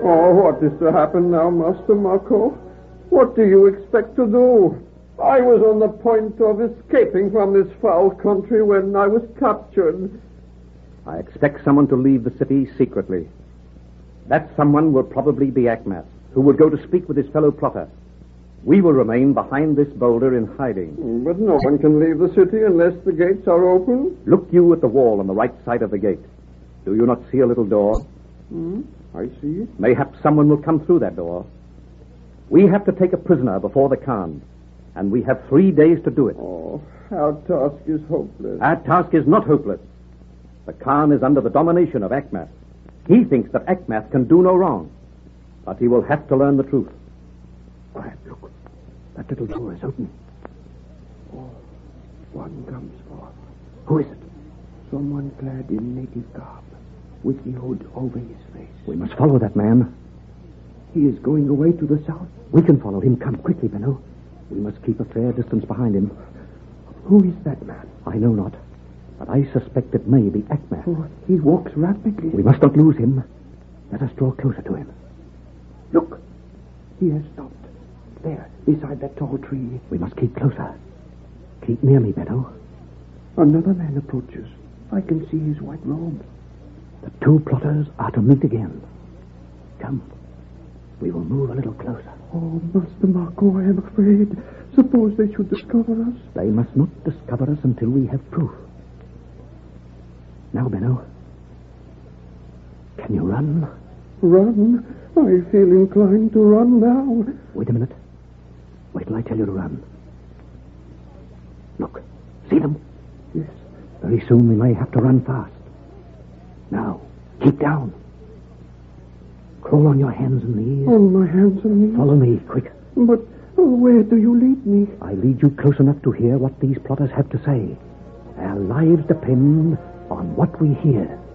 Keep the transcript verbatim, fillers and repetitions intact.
Oh, what is to happen now, Master Marco? What do you expect to do? I was on the point of escaping from this foul country when I was captured. I expect someone to leave the city secretly. That someone will probably be Akmas, who will go to speak with his fellow plotter. We will remain behind this boulder in hiding. But no one can leave the city unless the gates are open. Look you at the wall on the right side of the gate. Do you not see a little door? Hmm, I see. Mayhap someone will come through that door. We have to take a prisoner before the Khan, and we have three days to do it. Oh, our task is hopeless. Our task is not hopeless. The Khan is under the domination of Akmas. He thinks that Akmas can do no wrong, but he will have to learn the truth. Quiet, look. That little door is open. Oh, one comes forth. Who is it? Someone clad in native garb, with the hood over his face. We must follow that man. He is going away to the south. We can follow him. Come quickly, Benno. We must keep a fair distance behind him. Who is that man? I know not, but I suspect it may be Akmas. Oh, he walks rapidly. We must not lose him. Let us draw closer to him. Look, he has stopped. There, beside that tall tree. We must keep closer. Keep near me, Benno. Another man approaches. I can see his white robe. The two plotters are to meet again. Come. We will move a little closer. Oh, Master Marco, I am afraid. Suppose they should discover us. They must not discover us until we have proof. Now, Benno. Can you run? Run? I feel inclined to run now. Wait a minute. Wait till I tell you to run. Look. See them? Yes. Very soon we may have to run fast. Now, keep down. Crawl on your hands and knees. On my hands and knees? Follow me, quick. But oh, where do you lead me? I lead you close enough to hear what these plotters have to say. Their lives depend on what we hear.